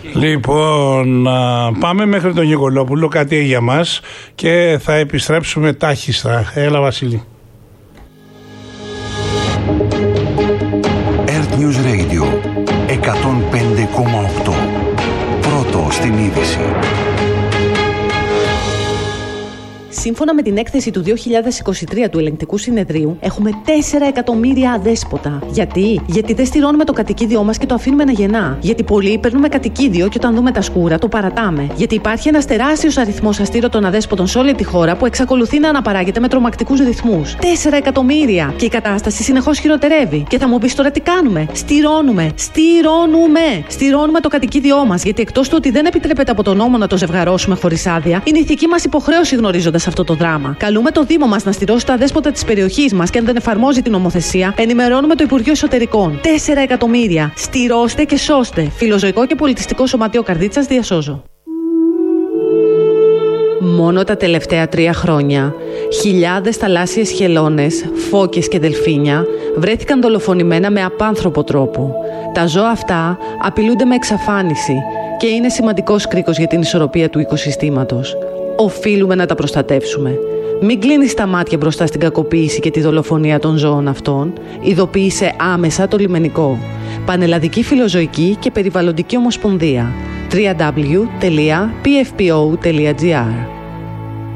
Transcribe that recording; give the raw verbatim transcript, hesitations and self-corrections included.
Λοιπόν, πάμε μέχρι τον Γεγολόπουλο, κάτι για μας και θα επιστρέψουμε τάχιστα. Έλα Βασίλη. Earth News Radio εκατόν πέντε κόμμα οκτώ. Πρώτο στην είδηση. Σύμφωνα με την έκθεση του δύο χιλιάδες είκοσι τρία του Ελεγκτικού Συνεδρίου, έχουμε τέσσερα εκατομμύρια αδέσποτα. Γιατί? Γιατί δεν στηρώνουμε το κατοικίδιό μας και το αφήνουμε να γεννά. Γιατί πολλοί παίρνουμε κατοικίδιο και όταν δούμε τα σκούρα το παρατάμε. Γιατί υπάρχει ένας τεράστιος αριθμός αστήρωτων αδέσποτων σε όλη τη χώρα που εξακολουθεί να αναπαράγεται με τρομακτικούς ρυθμούς. τέσσερα εκατομμύρια! Και η κατάσταση συνεχώς χειροτερεύει. Και θα μου πεις τώρα τι κάνουμε? Στηρώνουμε! Στηρώνουμε! Στηρώνουμε το κατοικίδιό μας. Γιατί εκτός του ότι δεν επιτρέπεται από τον νόμο να το ζευγαρώσουμε χωρίς άδεια, είναι ηθική μας υποχρέωση γνωρίζοντας αυτό το δράμα. Καλούμε το Δήμο μας να στηρώσει τα αδέσποτα της περιοχής μας και αν δεν εφαρμόζει την νομοθεσία, ενημερώνουμε το Υπουργείο Εσωτερικών. τέσσερα εκατομμύρια. Στηρώστε και σώστε. Φιλοζωικό και πολιτιστικό σωματείο Καρδίτσας διασώζω. Μόνο τα τελευταία τρία χρόνια, χιλιάδες θαλάσσιες χελώνες, φώκες και δελφίνια βρέθηκαν δολοφονημένα με απάνθρωπο τρόπο. Τα ζώα αυτά απειλούνται με εξαφάνιση και είναι σημαντικός κρίκος για την ισορροπία του οικοσυστήματος. Οφείλουμε να τα προστατεύσουμε. Μην κλείνεις τα μάτια μπροστά στην κακοποίηση και τη δολοφονία των ζώων αυτών. Ειδοποίησε άμεσα το λιμενικό. Πανελλαδική Φιλοζωική και Περιβαλλοντική Ομοσπονδία. double-u double-u double-u τελεία πι εφ πι ο τελεία τζι άρ